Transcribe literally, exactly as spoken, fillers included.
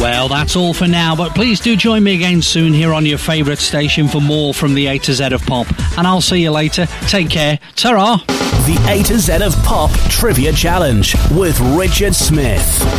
Well, that's all for now, but please do join me again soon here on your favourite station for more from the A to Z of Pop. And I'll see you later. Take care. Ta-ra! The A to Z of Pop Trivia Challenge with Richard Smith.